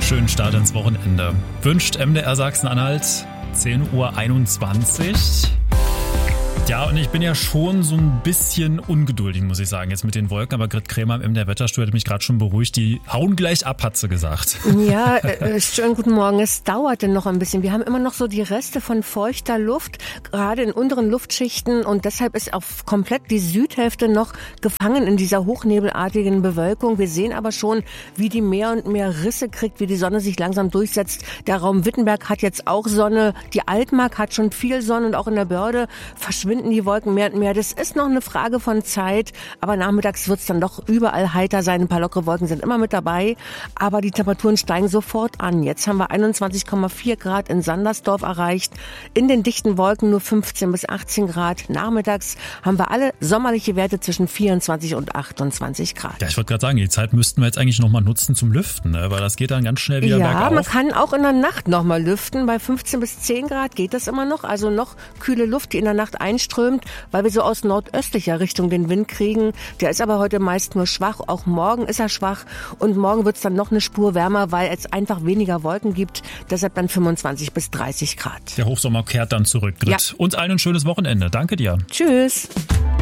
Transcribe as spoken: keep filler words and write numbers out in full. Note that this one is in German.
Schönen Start ins Wochenende. Wünscht M D R Sachsen-Anhalt, zehn Uhr einundzwanzig. Ja, und ich bin ja schon so ein bisschen ungeduldig, muss ich sagen, jetzt mit den Wolken. Aber Grit Krämer im M D R-Wetterstudio hat mich gerade schon beruhigt. Die hauen gleich ab, hat sie gesagt. Ja, äh, schönen guten Morgen. Es dauert denn noch ein bisschen. Wir haben immer noch so die Reste von feuchter Luft, gerade in unteren Luftschichten. Und deshalb ist auch komplett die Südhälfte noch gefangen in dieser hochnebelartigen Bewölkung. Wir sehen aber schon, wie die mehr und mehr Risse kriegt, wie die Sonne sich langsam durchsetzt. Der Raum Wittenberg hat jetzt auch Sonne. Die Altmark hat schon viel Sonne und auch in der Börde verschwinden die Wolken mehr und mehr. Das ist noch eine Frage von Zeit, aber nachmittags wird es dann doch überall heiter sein. Ein paar lockere Wolken sind immer mit dabei, aber die Temperaturen steigen sofort an. Jetzt haben wir einundzwanzig Komma vier Grad in Sandersdorf erreicht. In den dichten Wolken nur fünfzehn bis achtzehn Grad. Nachmittags haben wir alle sommerliche Werte zwischen vierundzwanzig und achtundzwanzig Grad. Ja, ich wollte gerade sagen, die Zeit müssten wir jetzt eigentlich nochmal nutzen zum Lüften, ne? Weil das geht dann ganz schnell wieder ja, bergauf. Ja, man kann auch in der Nacht nochmal lüften. Bei fünfzehn bis zehn Grad geht das immer noch. Also noch kühle Luft, die in der Nacht einströmt, weil wir so aus nordöstlicher Richtung den Wind kriegen. Der ist aber heute meist nur schwach. Auch morgen ist er schwach. Und morgen wird es dann noch eine Spur wärmer, weil es einfach weniger Wolken gibt. Deshalb dann fünfundzwanzig bis dreißig Grad. Der Hochsommer kehrt dann zurück, Grit. Ja. Uns allen ein schönes Wochenende. Danke dir. Tschüss.